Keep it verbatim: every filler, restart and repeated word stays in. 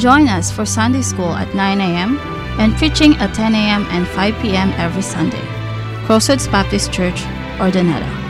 Join us for Sunday school at nine a.m. and preaching at ten a.m. and five p.m. every Sunday. Crossroads Baptist Church, Ordoneta.